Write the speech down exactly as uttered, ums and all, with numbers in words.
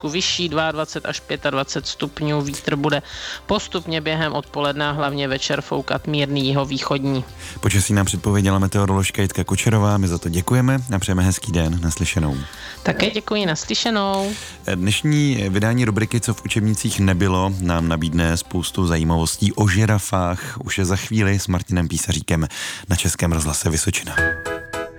vyšší dvacet dva až dvacet pět stupňů. Vítr bude postupně během odpoledne a hlavně večer foukat mírný jihovýchodní. Počasí nám předpověděla meteoroložka Jitka Kučerová, my za to děkujeme a přejeme hezký den, naslyšenou. Také děkuji, naslyšenou. Dnešní vydání rubriky Co v učebnicích nebylo nám nabídne spoustu zajímavostí o žirafách. Už je za chvíli s Martinem Písaříkem na Českém rozhlase Vysočina.